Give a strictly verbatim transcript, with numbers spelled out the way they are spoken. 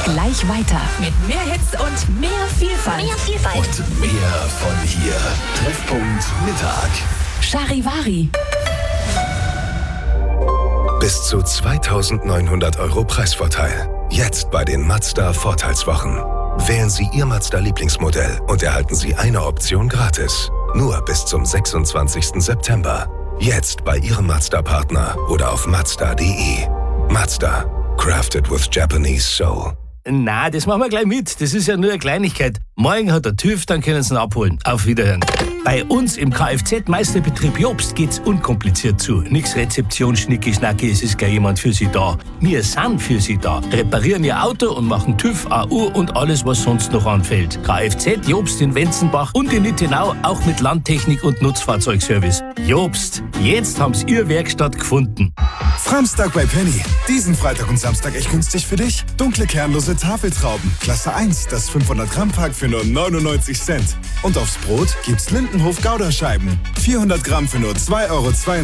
gleich weiter mit mehr Hits und mehr Vielfalt. Mehr Vielfalt. Und mehr von hier. Treffpunkt Mittag. Charivari. Bis zu zweitausendneunhundert Euro Preisvorteil. Jetzt bei den Mazda Vorteilswochen. Wählen Sie Ihr Mazda-Lieblingsmodell und erhalten Sie eine Option gratis. Nur bis zum sechsundzwanzigsten September. Jetzt bei Ihrem Mazda-Partner oder auf mazda punkt de. Mazda. Crafted with Japanese Soul. Na, das machen wir gleich mit. Das ist ja nur eine Kleinigkeit. Morgen hat der TÜV, dann können Sie ihn abholen. Auf Wiederhören. Bei uns im Kfz-Meisterbetrieb Jobst geht's unkompliziert zu. Nix Rezeption, Schnicki, Schnacki, es ist gleich jemand für Sie da. Wir sind für Sie da. Reparieren Ihr Auto und machen TÜV, A U und alles, was sonst noch anfällt. Kfz Jobst in Wenzenbach und in Nittenau, auch mit Landtechnik und Nutzfahrzeugservice. Jobst, jetzt haben Sie Ihr Werkstatt gefunden. Framstag bei Penny. Diesen Freitag und Samstag echt günstig für dich. Dunkle, kernlose Tafeltrauben. Klasse eins, das fünfhundert Gramm Pack für nur neunundneunzig Cent. Und aufs Brot gibt's Lindenhof Gouda-Scheiben. vierhundert Gramm für nur zwei Euro zweiundvierzig.